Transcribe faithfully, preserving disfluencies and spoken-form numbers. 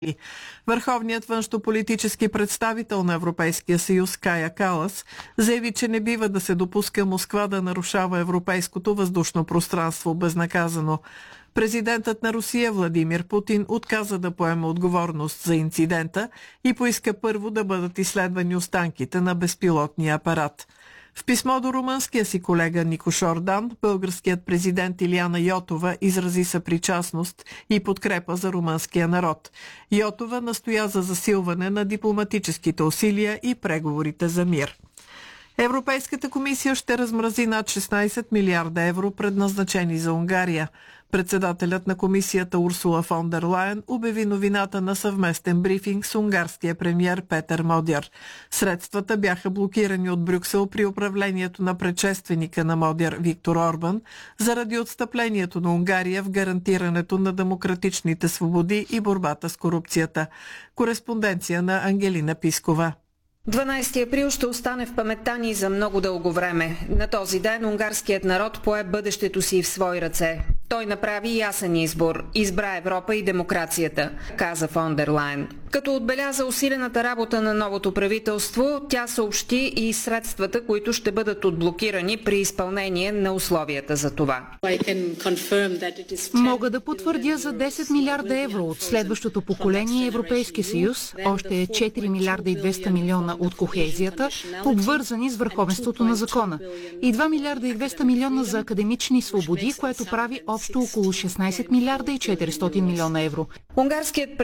Върховният външнополитически представител на Европейския съюз Кая Калас заяви, че не бива да се допуска Москва да нарушава европейското въздушно пространство безнаказано. Президентът на Русия Владимир Путин отказа да поеме отговорност за инцидента и поиска първо да бъдат изследвани останките на безпилотния апарат. В писмо до румънския си колега Нико Шордан, българският президент Илияна Йотова изрази съпричастност и подкрепа за румънския народ. Йотова настоя за засилване на дипломатическите усилия и преговорите за мир. Европейската комисия ще размрази над шестнайсет милиарда евро, предназначени за Унгария. Председателят на комисията Урсула фон дер Лайен обяви новината на съвместен брифинг с унгарския премиер Петър Модяр. Средствата бяха блокирани от Брюксел при управлението на предшественика на Модяр Виктор Орбан заради отстъплението на Унгария в гарантирането на демократичните свободи и борбата с корупцията. Кореспонденция на Ангелина Пискова. дванайсети април ще остане в паметта ни за много дълго време. На този ден унгарският народ пое бъдещето си в свои ръце. Той направи ясен избор. Избра Европа и демокрацията, каза фон дер Лайен. Като отбеляза усилената работа на новото правителство, тя съобщи и средствата, които ще бъдат отблокирани при изпълнение на условията за това. Мога да потвърдя за десет милиарда евро от следващото поколение Европейски съюз, още четири милиарда и двеста милиона от кохезията, обвързани с върховенството на закона, и два милиарда и двеста милиона за академични свободи, което прави общо около шестнайсет милиарда и четиристотин милиона евро. Унгарският